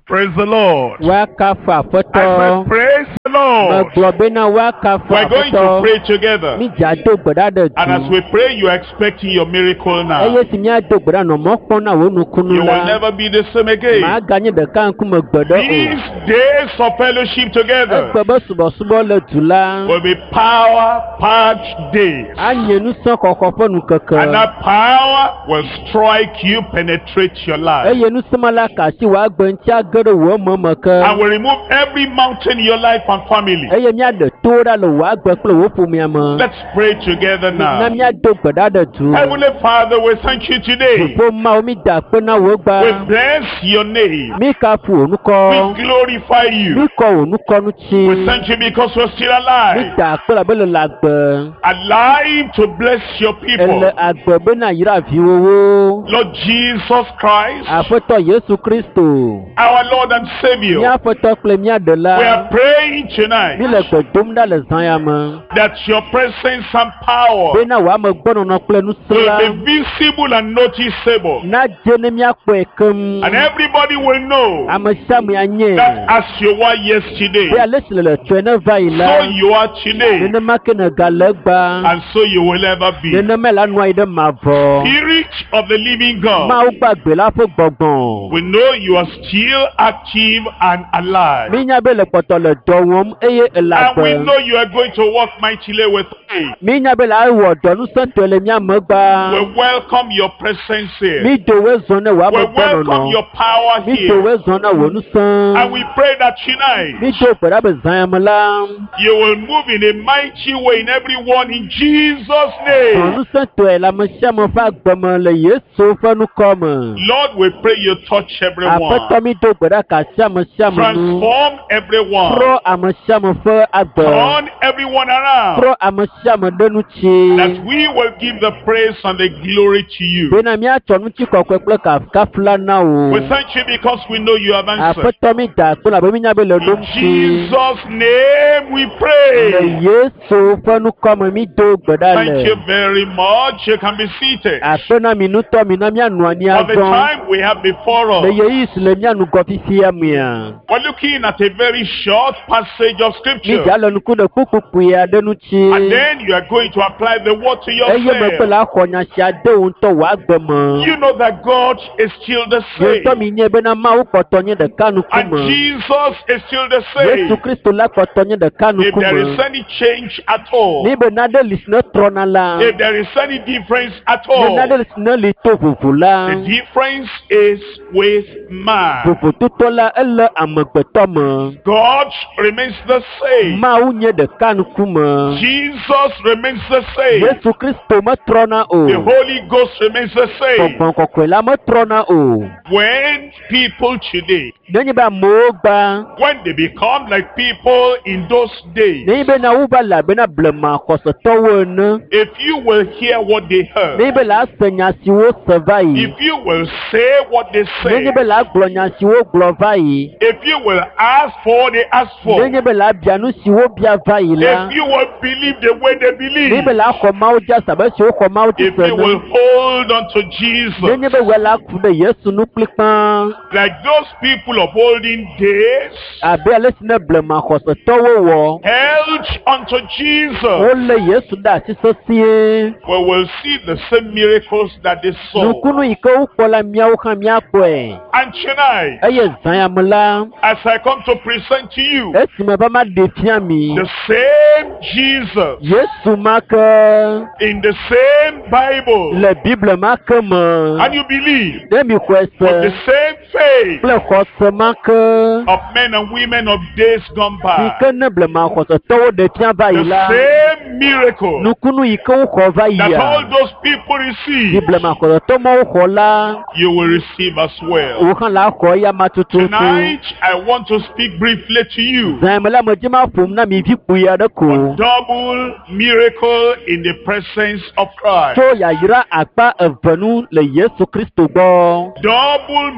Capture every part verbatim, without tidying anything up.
Praise the Lord. I Wakafa said, foto. praise the Lord. Maglobina wakafa We're going to foto. pray together. Mi jado gbadada And as tu. we pray, you're expecting your miracle now. Eye si mi ado gbada no mo pon na wo nu You kunu will la. never be the same Ma again. ganye de kan ku mo gbodo These o. days of fellowship together Egbe subo subo le dula. will be power-packed days. Anye nu san koko fonu And keke. that power will strike you, penetrate your life. Eye nu samala ka si wa gbe nti agere wo mo mo ke. And will remove every mountain in your life and family. Eye mi ade to da le wa gbe pe wo fu mi ama. Let's pray together Na now. mi ado gbadada tu. Heavenly Father, we thank you today. Fo ma o mi da pe na wo We gba. bless your name. Mi ka fu onu We ko. glorify Mi you. ko onu ko nu chi. We thank you because we're still Mi alive. da pe la be le la gbe. Alive to bless your Ele people. agbe be na yira vi wowo. Lord Jesus Christ, Afeto Yesu Kristo. our Lord and Mi Savior, afeto kple mi we adela. are praying Mi tonight le gbe dom da le zan ya me. that your presence and power Be na wa me gbono no kple nu will sela. be visible and noticeable. Na je ne mi akpo ekem. And everybody will know Ame sia me anye. that as you were Be yesterday, ale si le le twe ne va yi so la. you are today, Ne ma ke ne ga le gba. and so you will ever be. Ne me la nu ayi de ma vo. Spirit of the living Ma God, o gbagbe la fo gbọgbọn. we know you are still active and alive. Mi nya be le kpɔtɔ le dɔ wɔm eye ele And we agbe. know you are going to work mightily with me. Mi nya be la wɔ dɔ nusẽtɔe le mía me We gba. welcome your presence here. Mi do we zɔn ne wòa We me gbɔ welcome nɔnɔ. your power Mi do we here. zɔn ne wò And nusẽ. we pray that tonight Mi do gbe ɖa be zã ya me la. you will move in a mighty way in everyone in Jesus' Zɔn name. nusẽtɔe le ame sia ame ƒe agbe me le Yesu ƒe nukɔ me. Lord, we pray you touch everyone. Aƒetɔ mi do gbe ɖa ka si ame sia ame nu. Transform everyone. Trɔ ame sia ame ƒe agbe. Turn everyone around. Trɔ ame sia ame ɖe nu That tsi. we will give the praise and the glory to you. Bena míatsɔ ŋutikɔkɔe kple kafula na wo. We thank you because we know you have answered. Aƒetɔ mi da akpe labe mi nya be le In ɖom tsi. Jesus' name we Le pray. Yesu ƒe nukɔ me mi do gbe ɖa Thank you le. very much. You can be seated. Akpe na mi nutɔ mi na míanɔ anyi For the azɔ. time we have before Le us, yeyi si le mía nugɔ fifia mea. we're looking at a very short passage of Mi scripture. dza le nuku ɖe kpukpukpui aɖe nu And tsi. then you are going to apply the word to Eye megbe yourself. la xɔ nya sia de wo ŋutɔ wò agbe me. You know that God is still the Wo ŋutɔ same. mi nye bena Mawu kpɔtɔ nye ɖeka And nukume. Jesus is still the Yesu same. Kristo la kpɔtɔ nye ɖeka If there is nukume. any change at all, Ni be naɖe li si ne trɔna la. if there is any difference at Ne all, naɖe li si ne li to vovo la. the difference is with man. Vovototɔ la ele amegbetɔ me. God remains the same. Mawu nye ɖeka nukume. Jesus remains the same. Yesu Kristo metrɔna o. The Holy Ghost remains the same. Gbɔgbɔ kɔkɔe la metrɔna o. When people today, Nenye be amewo gba. when they become like people in those days, Nenye be na wova le abena blema xɔsetɔwo ene. if you will hear what they heard, Nenye be la ase nya siwo se va yi. if you will say what they say, Nenye be la gblɔ nya siwo gblɔ va yi. if you will ask for what they ask for, Nenye be la bia nu siwo bia va yi la. if you will believe the way they believe, Nenye be la xɔ Mawu dzi asabe siwo xɔ Mawu dzi if you will sene. hold on to Jesus, Nenye be wɔ la ku ɖe Yesu nu kplikpã. like those people of olden days Abe ale si ne blema xɔsetɔwo wɔ. held onto Jesus, Wole Yesu ɖe asi sesĩe. we will see the same miracles that they saw. Nukunu yi ke wokpɔ la míawo hã míakpɔe. And tonight, Eye zã ya me la. as I come to present to you Esime va ma ɖe fia mi. the same Jesus Yesu ma ke in the same Bible, le Bible ma ke me. and you believe Ne mi xɔe with the se. same faith Kple xɔse ma ke. of men and women of days gone Yi by, ke ne blema xɔsetɔwo ɖe fia va yi the la. same miracle Nukunu yi ke woxɔ va that all yia. those people Yi receive, blema xɔsetɔ ma woxɔ la. you will receive as well. Wo hã la xɔ ya ma tututu. Tonight, I want to speak briefly to you. Zã me la me dzi ma ƒom na mi vi kpui aɖe ko. Double miracle in the presence of Christ. Tso yayra akpa eve nu le Yesu Kristo gbɔ. Double miracle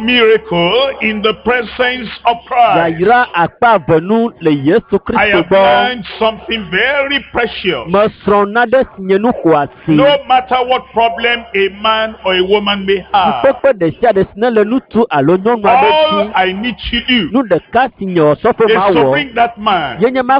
miracle in the presence of Christ. Yayra akpa avenu le Yesu I Kristo have gbɔ. learned something very precious. Mesrɔ̃ naɖe si nye nu xɔasi. No matter what problem a man or a woman may have, Kpekpe ɖe sia ɖe si ne le nutu alo nyɔnu aɖe all dzi. I need to do Nu ɖeka si nye ɔsɔfo is ma to wɔ. bring that man Yenye ma